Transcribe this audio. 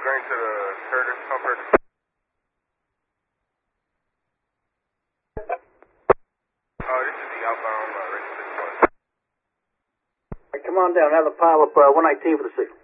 going to the Curtis Comfort. This is the outbound, Rich 61. Come on down, have a pile up 119 for the signal.